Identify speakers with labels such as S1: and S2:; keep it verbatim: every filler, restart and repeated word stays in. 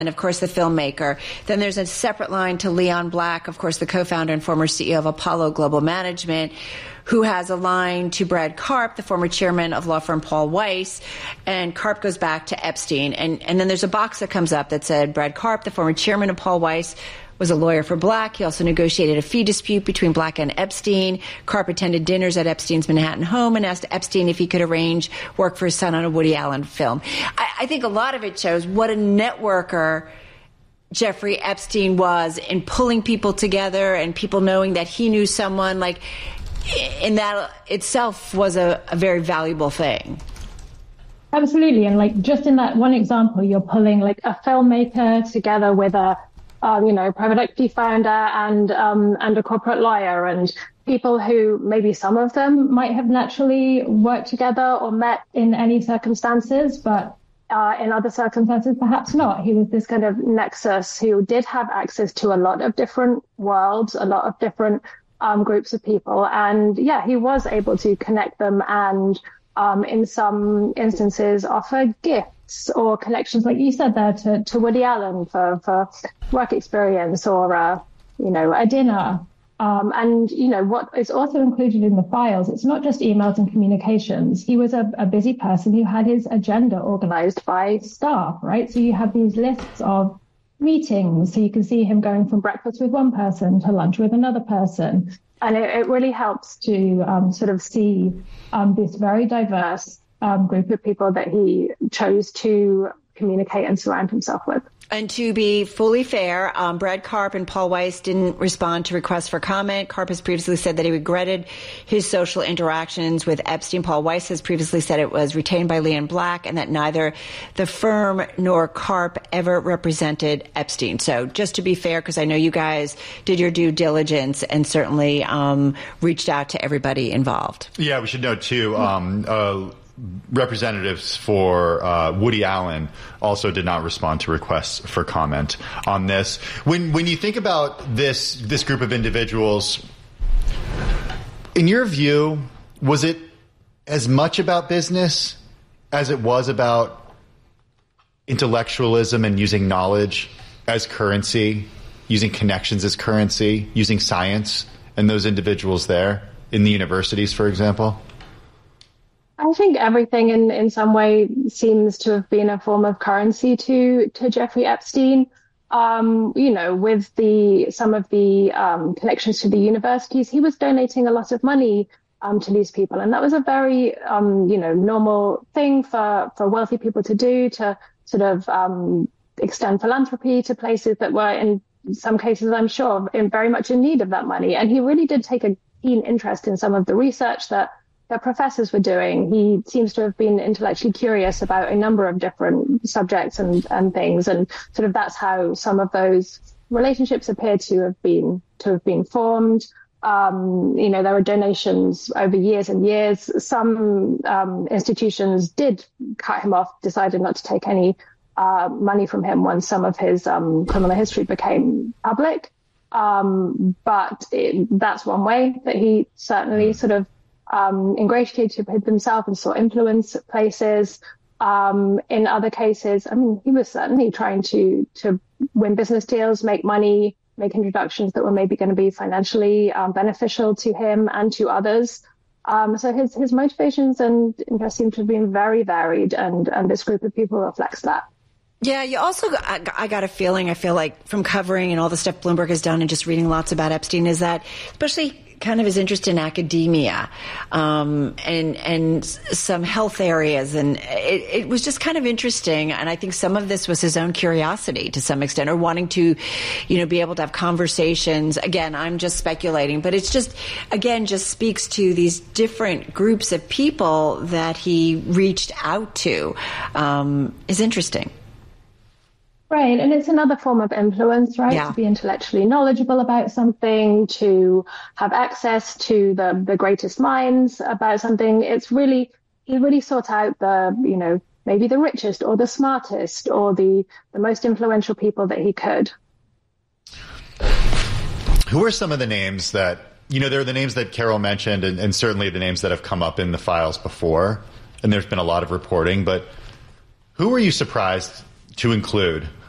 S1: and of course the filmmaker. Then there's a separate line to Leon Black, of course the co-founder and former C E O of Apollo Global Management, who has a line to Brad Karp, the former chairman of law firm Paul Weiss, and Karp goes back to Epstein. And, and then there's a box that comes up that said Brad Karp, the former chairman of Paul Weiss, was a lawyer for Black. He also negotiated a fee dispute between Black and Epstein. Karp attended dinners at Epstein's Manhattan home and asked Epstein if he could arrange work for his son on a Woody Allen film. I, I think a lot of it shows what a networker Jeffrey Epstein was in pulling people together and people knowing that he knew someone. Like, in that itself was a, a very valuable thing.
S2: Absolutely. And like just in that one example, you're pulling like a filmmaker together with a Um, you know, private equity founder and um, and a corporate lawyer, and people who maybe some of them might have naturally worked together or met in any circumstances, but uh, in other circumstances, perhaps not. He was this kind of nexus who did have access to a lot of different worlds, a lot of different um, groups of people. And yeah, he was able to connect them and um, in some instances offer gifts or connections, like you said there, to, to Woody Allen for, for work experience or, uh, you know, a dinner. Um, and, you know, what is also included in the files, it's not just emails and communications. He was a, a busy person who had his agenda organized by staff, right? So you have these lists of meetings. So you can see him going from breakfast with one person to lunch with another person. And it, it really helps to um, sort of see um, this very diverse Um, group of people that he chose to communicate and surround himself with.
S1: And to be fully fair, um, Brad Karp and Paul Weiss didn't respond to requests for comment. Karp has previously said that he regretted his social interactions with Epstein. Paul Weiss has previously said it was retained by Leon Black and that neither the firm nor Karp ever represented Epstein. So just to be fair, because I know you guys did your due diligence and certainly um, reached out to everybody involved.
S3: Yeah, we should note, too, um, uh, representatives for uh, Woody Allen also did not respond to requests for comment on this. When when you think about this this group of individuals, in your view, was it as much about business as it was about intellectualism and using knowledge as currency, using connections as currency, using science and those individuals there in the universities, for example?
S2: I think everything in, in some way seems to have been a form of currency to to Jeffrey Epstein. Um, you know, with the some of the um, connections to the universities, he was donating a lot of money um, to these people. And that was a very, um, you know, normal thing for, for wealthy people to do, to sort of um, extend philanthropy to places that were, in some cases, I'm sure, in very much in need of that money. And he really did take a keen interest in some of the research that that professors were doing. He seems to have been intellectually curious about a number of different subjects and, and things. And sort of that's how some of those relationships appear to have been, to have been formed. Um, you know, there were donations over years and years. Some um, institutions did cut him off, decided not to take any uh, money from him once some of his um, criminal history became public. Um, but it, that's one way that he certainly sort of Um, ingratiated with himself and sought influence at places. Um, in other cases, I mean, he was certainly trying to to win business deals, make money, make introductions that were maybe going to be financially um, beneficial to him and to others. Um, so his his motivations and interests seem to have been very varied, and and this group of people reflects that.
S1: Yeah, you also, I, I got a feeling, I feel like from covering and all the stuff Bloomberg has done and just reading lots about Epstein, is that especially kind of his interest in academia um, and and some health areas. And it, it was just kind of interesting. And I think some of this was his own curiosity to some extent, or wanting to, you know, be able to have conversations. Again, I'm just speculating, but it's just, again, just speaks to these different groups of people that he reached out to. Um, is interesting.
S2: Right. And it's another form of influence, right?
S1: Yeah.
S2: To be intellectually knowledgeable about something, to have access to the, the greatest minds about something. It's really, he really sought out the, you know, maybe the richest or the smartest or the, the most influential people that he could.
S3: Who are some of the names that, you know, there are the names that Carol mentioned, and, and certainly the names that have come up in the files before, and there's been a lot of reporting, but who were you surprised to include